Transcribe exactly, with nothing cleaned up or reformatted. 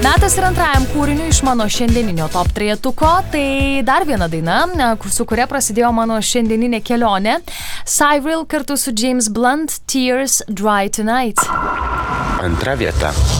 Metas ir antrajam kūriniui iš mano šiandieninio top trejetuko, tai dar viena daina, su kuria prasidėjo mano šiandieninė kelionė. Cyril kartu su James Blunt, Tears Dry Tonight. Antra vieta.